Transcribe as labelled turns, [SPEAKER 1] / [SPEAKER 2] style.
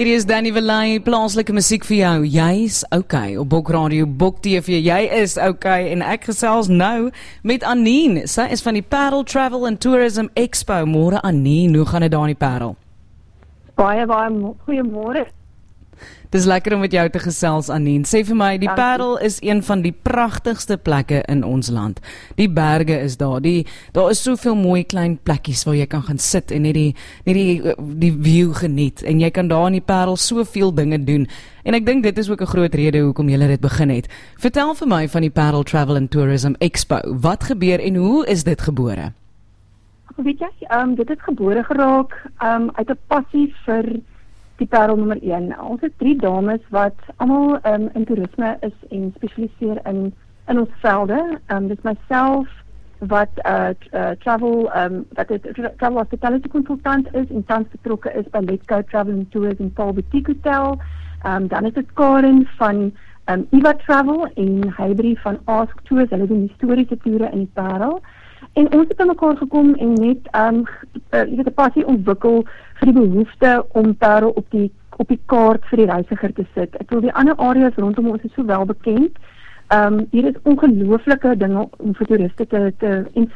[SPEAKER 1] Hierdie is Danny Velay, plaaslike musiek vir jou. Jy's okay op Bok Radio, Bok TV. Jy is okay en ek gesels nou met Anien. Sy is van die Parel Travel and Tourism Expo. Môre Anien, hoe gaan dit daar in die Parel?
[SPEAKER 2] Baie goeiemôre.
[SPEAKER 1] Dis lekker om met jou te gesels, Anien. Sê vir my, die Parel is een van die pragtigste plekke in ons land. Die berge is daar. Daar is soveel mooi klein plekkies waar jy kan gaan sit en net die view geniet. En jy kan daar in die Parel soveel dinge doen. En ek dink dit is ook 'n groot rede hoekom julle dit begin het. Vertel vir my van die Parel Travel and Tourism Expo. Wat gebeur en hoe is dit gebore?
[SPEAKER 2] Weet jy, dit het gebore geraak uit 'n passie vir die Parel nommer 1. Ons het 3 dames wat almal in toerisme is en spesialiseer in ons velde. Dis myself wat travel hospitality consultant is en tans betrokke is by Letgo Travel and Tours in Paul Boutique Hotel. Dan is dit Karen van Eva Travel en Heidri van Ask Tours. Hulle doen historiese toere in die Parel. En ons het aan mekaar gekom en net 'n passie ontwikkel vir die behoefte om Parel op die kaart vir die reisiger te sit. Ek wil die ander areas rondom ons is so wel bekend. Hier is ongelooflike dinge om vir toeriste te